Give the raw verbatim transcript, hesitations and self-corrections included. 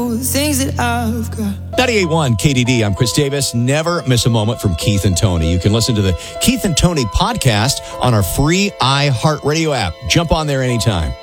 things that I've got. ninety-eight point one K D D. I'm Chris Davis. Never miss a moment from Keith and Tony. You can listen to the Keith and Tony podcast on our free iHeartRadio app. Jump on there anytime.